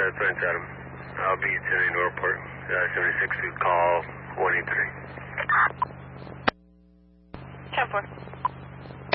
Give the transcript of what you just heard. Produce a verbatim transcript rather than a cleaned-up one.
uh, Prince Adam. I'll be today in Northport. Uh, seventy-six, call one eight three. ten four.